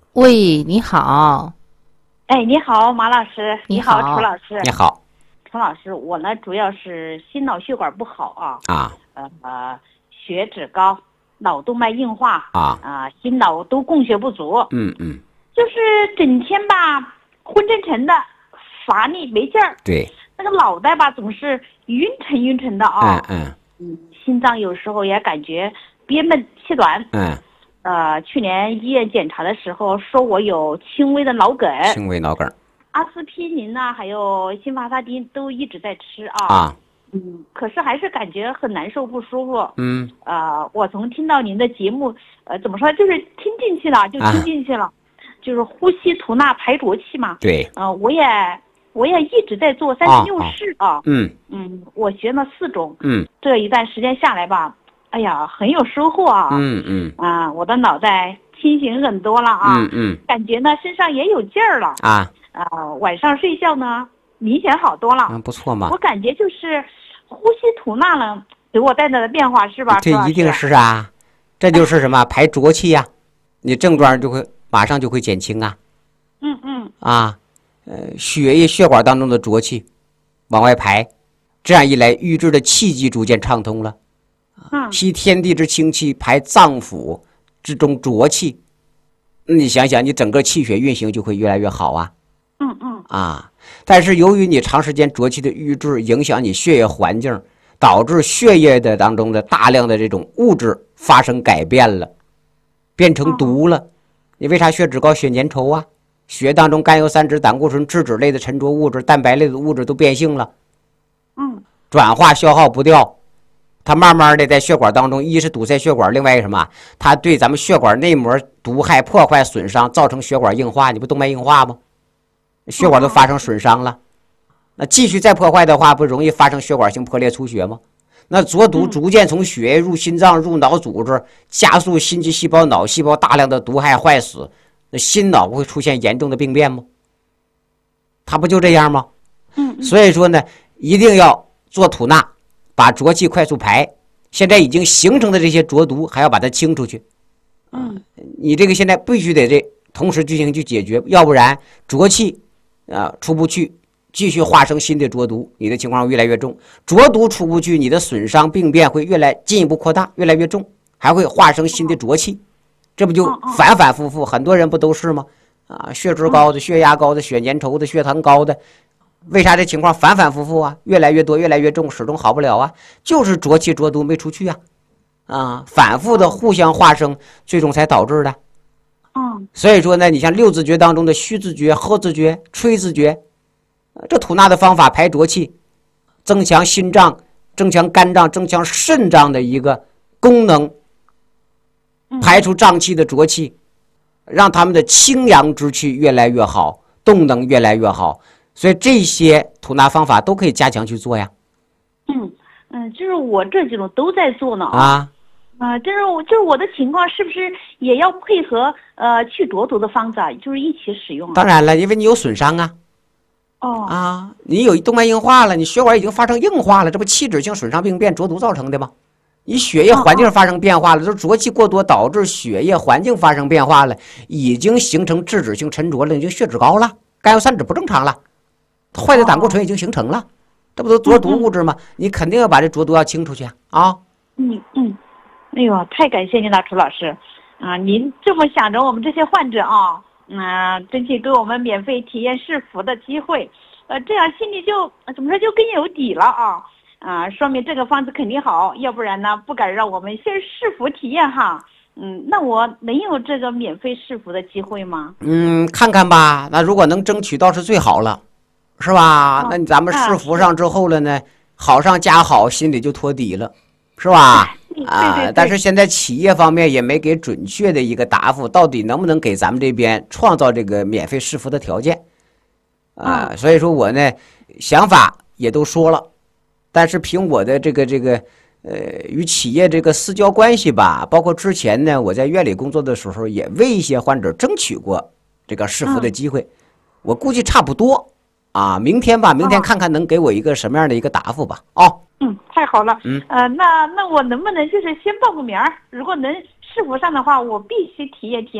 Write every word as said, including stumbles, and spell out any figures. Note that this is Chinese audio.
喂，你好。 哎，你好，马老师。 你好， 好， 楚老师。 你好。 楚老师，我呢主要是心脑血管不好啊。 啊。 呃，血脂高，脑动脉硬化啊。 啊、呃，心脑都供血不足。 嗯嗯。 就是整天吧，昏沉沉的，乏力没劲儿。 对。 那个脑袋吧，总是晕沉晕沉的啊。 嗯嗯。 嗯，心脏有时候也感觉憋闷气短。 嗯。 呃，去年医院检查的时候说我有轻微的脑梗。 轻微脑梗。 阿司匹林呐、啊，还有辛伐沙汀都一直在吃啊。 啊。 嗯，可是还是感觉很难受不舒服。 嗯。 呃，我从听到您的节目，呃，怎么说，就是听进去了，就听进去了，啊、就是呼吸吐纳排浊气嘛。 对。 呃，我也我也一直在做三十六式啊。 啊嗯。 嗯，我学了四种。 嗯。 这一段时间下来吧，哎呀，很有收获啊。 嗯嗯。 啊，我的脑袋清醒很多了啊。 嗯嗯。 感觉呢身上也有劲儿了。 啊。 啊、呃，晚上睡觉呢明显好多了。 嗯，不错嘛。 我感觉就是呼吸吐纳了给我带来的变化是吧？ 这一定是啊，这就是什么排浊气呀、啊，你症状就会马上就会减轻啊。 嗯嗯。 啊，呃，血液血管当中的浊气往外排，这样一来，瘀滞的气机逐渐畅通了。 嗯。 吸天地之清气，排脏腑之中浊气。你想想，你整个气血运行就会越来越好啊。 嗯嗯。 啊，但是由于你长时间浊气的瘀滞，影响你血液环境，导致血液的当中的大量的这种物质发生改变了，变成毒了。嗯、你为啥血脂高、血粘稠啊？血当中甘油三酯、胆固醇、脂质类的沉着物质、蛋白类的物质都变性了。 嗯。 转化消耗不掉。它慢慢的在血管当中，一是堵塞血管，另外一个什么？它对咱们血管内膜毒害、破坏、损伤，造成血管硬化。你不动脉硬化吗？血管都发生损伤了，那继续再破坏的话，不容易发生血管性破裂出血吗？那浊毒逐渐从血液入心脏、入脑组织，加速心肌细胞、脑细胞大量的毒害坏死，那心脑不会出现严重的病变吗？它不就这样吗？ 嗯。 所以说呢，一定要做吐纳。把浊气快速排，现在已经形成的这些浊毒还要把它清出去。 嗯， 你这个现在必须得这同时进行去解决，要不然浊气啊出不去，继续化生新的浊毒，你的情况越来越重。浊毒出不去，你的损伤病变会越来进一步扩大，越来越重，还会化生新的浊气，这不就反反复复？很多人不都是吗？啊，血脂高的、血压高的、血粘稠的、血糖高的。为啥这情况反反复复啊？越来越多，越来越重，始终好不了啊！就是浊气浊毒没出去啊，啊，反复的互相化生，最终才导致的。 嗯， 所以说呢，你像六字诀当中的虚字诀、合字诀、吹字诀，这吐纳的方法排浊气，增强心脏、增强肝脏、增强肾脏的一个功能，排出脏器的浊气，让他们的清阳之气越来越好，动能越来越好。所以这些吐纳方法都可以加强去做呀。 嗯嗯，就是我这几种都在做呢啊。 啊，就是我就是我的情况是不是也要配合呃去浊毒的方子啊？就是一起使用啊？ 当然了，因为你有损伤啊。 哦。 啊，你有动脉硬化了，你血管已经发生硬化了，这不器质性损伤病变浊毒造成的吗？你血液环境发生变化了，就是浊气过多导致血液环境发生变化了，已经形成质质性沉着了，已经血脂高了，甘油三酯不正常了。坏的胆固醇已经形成了，这不都浊毒物质吗？你肯定要把这浊毒要清出去啊！ 嗯嗯，哎呦，太感谢您了，楚老师啊！您这么想着我们这些患者啊，嗯、呃，争取给我们免费体验试服的机会，呃，这样心里就怎么说就更有底了啊！啊，说明这个方子肯定好，要不然呢不敢让我们先试服体验哈。嗯，那我能有这个免费试服的机会吗？ 嗯，看看吧。那如果能争取到是最好了。是吧？那咱们试服上之后了呢，好上加好，心里就托底了，是吧？啊，但是现在企业方面也没给准确的一个答复，到底能不能给咱们这边创造这个免费试服的条件啊？所以说我呢想法也都说了，但是凭我的这个这个呃与企业这个私交关系吧，包括之前呢我在院里工作的时候，也为一些患者争取过这个试服的机会，我估计差不多。啊，明天吧，明天看看能给我一个什么样的一个答复吧。哦， 嗯，太好了。 嗯， 呃，那那我能不能就是先报个名儿？如果能试服上的话，我必须体验体验。